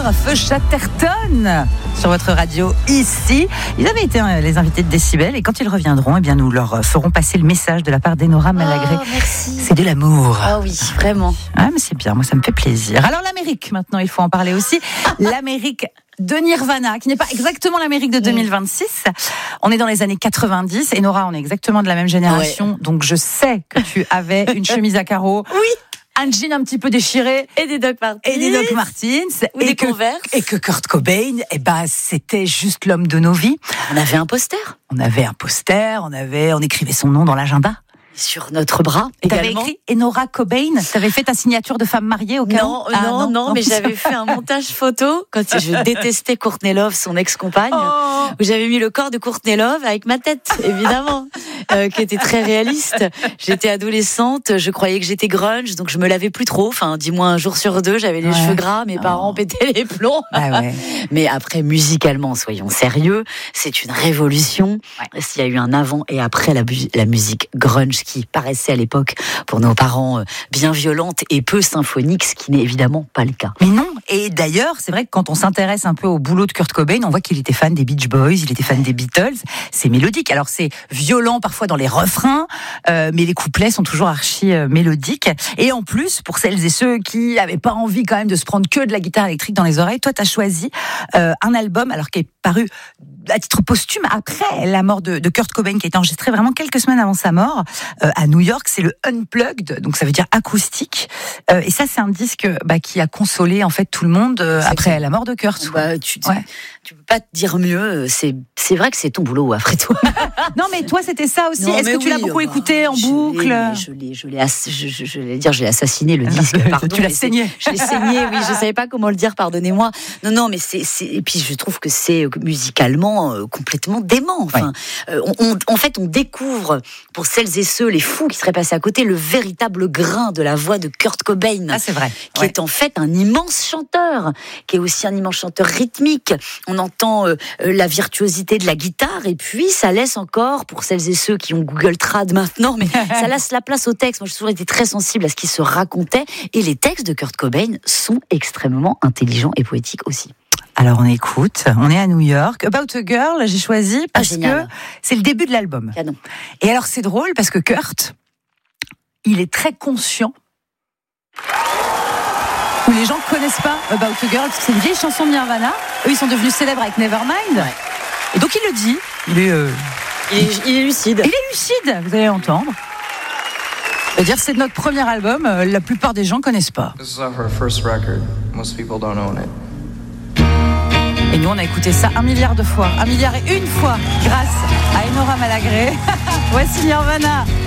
Feu Chatterton sur votre radio ici. Ils avaient été les invités de Décibel et quand ils reviendront, eh bien nous leur ferons passer le message de la part d'Enora Malagré. Oh, merci. C'est de l'amour. Ah oui, vraiment. Ah, mais c'est bien, moi ça me fait plaisir. Alors l'Amérique, maintenant il faut en parler aussi. L'Amérique de Nirvana, qui n'est pas exactement l'Amérique de 2026. On est dans les années 90. Et Nora, on est exactement de la même génération. Ouais. Donc je sais que tu avais une chemise à carreaux. Oui. Un jean un petit peu déchiré. Et des Doc Martens. Et des Doc Martens. Ou des Converse. Et que Kurt Cobain, c'était juste l'homme de nos vies. On avait un poster. On écrivait son nom dans l'agenda. Sur notre bras. Et t'avais écrit Enora Cobain. T'avais fait ta signature de femme mariée au cas où. Non, mais j'avais fait un montage photo quand je détestais Courtney Love, son ex-compagne, où j'avais mis le corps de Courtney Love avec ma tête, évidemment, qui était très réaliste. J'étais adolescente, je croyais que j'étais grunge, donc je me lavais plus trop. Enfin, dis-moi un jour sur deux, j'avais les cheveux gras, mes parents pétaient les plombs. Mais après, musicalement, soyons sérieux, c'est une révolution. S'il y a eu un avant et après la musique grunge, qui paraissait à l'époque pour nos parents bien violente et peu symphonique, ce qui n'est évidemment pas le cas. Mais non, et d'ailleurs, c'est vrai que quand on s'intéresse un peu au boulot de Kurt Cobain, on voit qu'il était fan des Beach Boys, il était fan des Beatles, c'est mélodique. Alors c'est violent parfois dans les refrains, mais les couplets sont toujours archi mélodiques. Et en plus, pour celles et ceux qui n'avaient pas envie quand même de se prendre que de la guitare électrique dans les oreilles, toi t'as choisi un album, alors qui est paru à titre posthume après la mort de Kurt Cobain, qui a été enregistré vraiment quelques semaines avant sa mort à New York. C'est le Unplugged, donc ça veut dire acoustique. Et ça, c'est un disque qui a consolé en fait tout le monde après la mort de Kurt. Tu peux pas te dire mieux. C'est vrai que c'est ton boulot après tout. Non, mais toi, c'était ça aussi. Est-ce que tu l'as beaucoup écouté en boucle? Je l'ai assassiné le disque. Pardon, tu l'as saigné. Je l'ai saigné. Oui, je savais pas comment le dire. Pardonnez-moi. Non, mais et puis je trouve que c'est musicalement complètement dément. Enfin, en fait, on découvre pour celles et ceux, les fous qui seraient passés à côté, le véritable grain de la voix de Kurt Cobain. Ah, c'est vrai. Qui est en fait un immense chanteur, qui est aussi un immense chanteur rythmique. On entend la virtuosité de la guitare, et puis ça laisse encore, pour celles et ceux qui ont Google Trad maintenant, mais ça laisse la place au texte. Moi, j'ai toujours été très sensible à ce qui se racontait, et les textes de Kurt Cobain sont extrêmement intelligents et poétiques aussi. Alors on écoute, on est à New York. About a Girl, j'ai choisi parce que c'est le début de l'album. Canon. Et alors c'est drôle parce que Kurt, il est très conscient où les gens connaissent pas About a Girl, parce que c'est une vieille chanson de Nirvana. Eux, ils sont devenus célèbres avec Nevermind. Ouais. Et donc il le dit. Il est lucide. Il est lucide, vous allez l'entendre. C'est-à-dire c'est notre premier album, la plupart des gens connaissent pas. This is our first record. Most people don't own it. Et nous, on a écouté ça 1 milliard de fois. 1 milliard et une fois, grâce à Enora Malagré. Voici Nirvana.